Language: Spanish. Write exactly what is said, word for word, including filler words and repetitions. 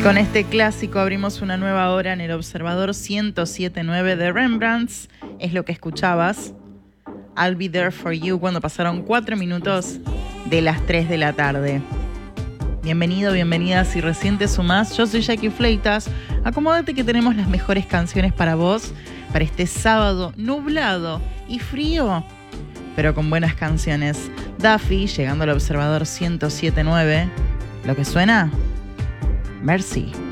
Con este clásico abrimos una nueva hora en el Observador ciento siete punto nueve de Rembrandts. Es lo que escuchabas. I'll be there for you cuando pasaron cuatro minutos de las tres de la tarde. Bienvenido, bienvenida si recién te sumás. Yo soy Jackie Fleitas. Acomódate que tenemos las mejores canciones para vos para este sábado nublado y frío, pero con buenas canciones. Duffy, llegando al Observador ciento siete punto nueve. Lo que suena... Mercy.